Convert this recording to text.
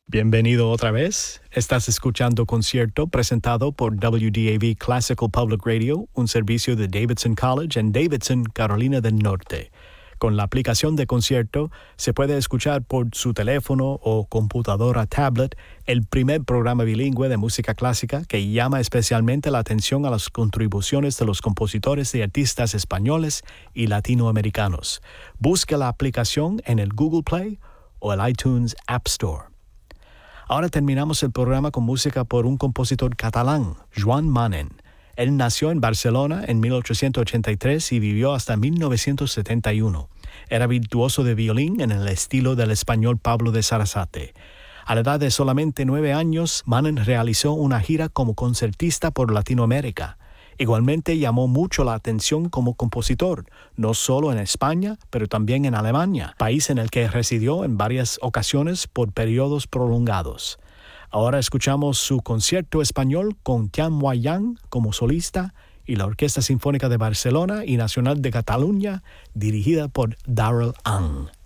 Bienvenido otra vez. Estás escuchando Concierto presentado por WDAV Classical Public Radio, un servicio de Davidson College en Davidson, Carolina del Norte. Con la aplicación de Concierto se puede escuchar por su teléfono o computadora tablet el primer programa bilingüe de música clásica que llama especialmente la atención a las contribuciones de los compositores y artistas españoles y latinoamericanos. Busque la aplicación en el Google Play o el iTunes App Store. Ahora terminamos el programa con música por un compositor catalán, Joan Manen. Él nació en Barcelona en 1883 y vivió hasta 1971. Era virtuoso de violín en el estilo del español Pablo de Sarasate. A la edad de solamente 9 años, Manen realizó una gira como concertista por Latinoamérica. Igualmente llamó mucho la atención como compositor, no solo en España, pero también en Alemania, país en el que residió en varias ocasiones por periodos prolongados. Ahora escuchamos su concierto español con Tian Moyang como solista y la Orquesta Sinfónica de Barcelona y Nacional de Cataluña, dirigida por Darrell Ang.